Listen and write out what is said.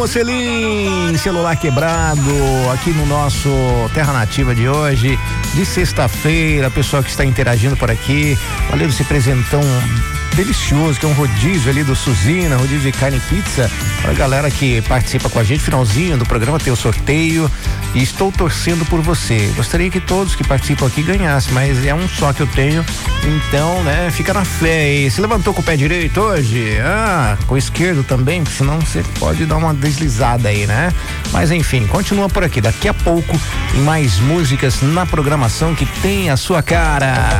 Mocelin, celular quebrado, aqui no nosso Terra Nativa de hoje, de sexta-feira, pessoal que está interagindo por aqui, valeu esse presentão delicioso, que é um rodízio ali do Suzina, rodízio de carne e pizza, pra galera que participa com a gente, finalzinho do programa tem o sorteio e estou torcendo por você. Gostaria que todos que participam aqui ganhassem, mas é um só que eu tenho, então, né, fica na fé aí. Se levantou com o pé direito hoje? Com o esquerdo também, porque senão você pode dar uma deslizada aí, né? Mas enfim, continua por aqui, daqui a pouco tem mais músicas na programação que tem a sua cara.